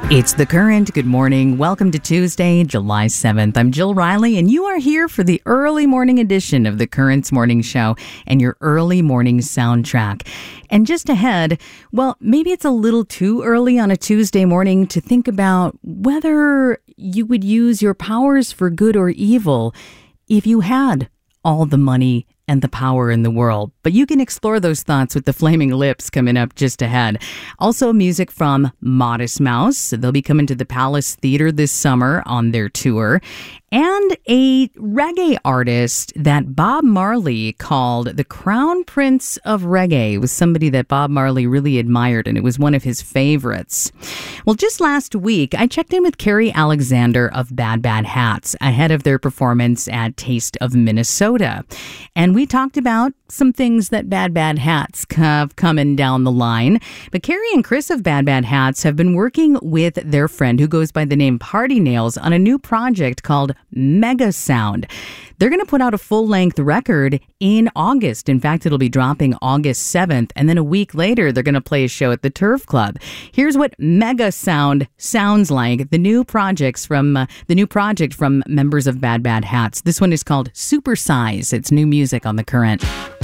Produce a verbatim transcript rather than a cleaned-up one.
It's The Current. Good morning. Welcome to Tuesday, July seventh. I'm Jill Riley, and you are here for the early morning edition of The Current's Morning Show and your early morning soundtrack. And just ahead, well, maybe it's a little too early on a Tuesday morning to think about whether you would use your powers for good or evil if you had all the money and the power in the world. But you can explore those thoughts with the Flaming Lips coming up just ahead. Also, music from Modest Mouse. They'll be coming to the Palace Theater this summer on their tour. And a reggae artist that Bob Marley called the Crown Prince of Reggae. It was somebody that Bob Marley really admired, and it was one of his favorites. Well, just last week, I checked in with Carrie Alexander of Bad Bad Hats ahead of their performance at Taste of Minnesota. And we talked about some things that Bad Bad Hats have coming down the line. But Carrie and Chris of Bad Bad Hats have been working with their friend who goes by the name Party Nails on a new project called Mega Sound. They're going to put out a full-length record in August. In fact, it'll be dropping August seventh, and then a week later, they're going to play a show at the Turf Club. Here's what Mega Sound sounds like. The new projects from uh, the new project from members of Bad Bad Hats. This one is called Super Size. It's new music on The Current.